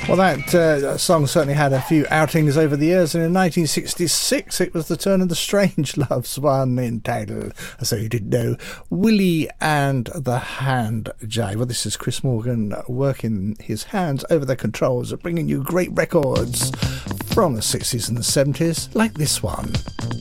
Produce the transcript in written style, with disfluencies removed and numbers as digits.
Well, that song certainly had a few outings over the years, and in 1966 it was the turn of the Strangeloves, one entitled, so you didn't know, Willie and the Hand J. Well, this is Chris Morgan working his hands over the controls, bringing you great records from the 60s and the 70s, like this one.